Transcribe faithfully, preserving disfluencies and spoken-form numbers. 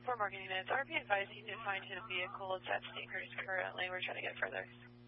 For marketing units, R P advised you to find hidden vehicles at Stinker's currently. We're trying to get further.